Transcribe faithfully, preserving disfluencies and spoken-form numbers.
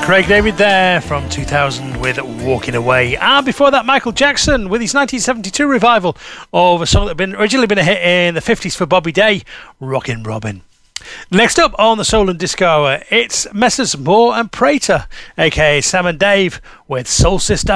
Craig David there from two thousand with Walking Away. And before that, Michael Jackson with his nineteen seventy-two revival of a song that had been originally been a hit in the fifties for Bobby Day, Rockin' Robin. Next up on the Soul and Disco Hour, it's Messrs Moore and Prater, aka Sam and Dave, with Soul Sister.